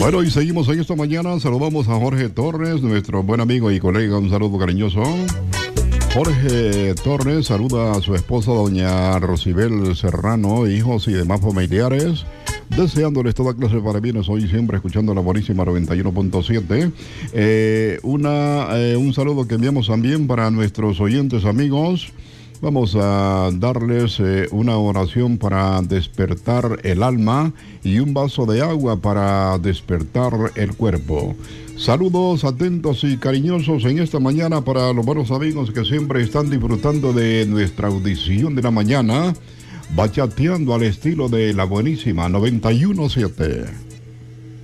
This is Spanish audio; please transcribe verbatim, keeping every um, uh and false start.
Bueno, y seguimos en esta mañana. Saludamos a Jorge Torres, nuestro buen amigo y colega. Un saludo cariñoso. Jorge Torres saluda a su esposa, doña Rosibel Serrano, hijos y demás familiares, deseándoles toda clase de parabienes hoy siempre escuchando la buenísima noventa y uno punto siete. Eh, una, eh, un saludo que enviamos también para nuestros oyentes amigos. Vamos a darles eh, una oración para despertar el alma y un vaso de agua para despertar el cuerpo. Saludos atentos y cariñosos en esta mañana para los buenos amigos que siempre están disfrutando de nuestra audición de la mañana, bachateando al estilo de la buenísima noventa y uno punto siete.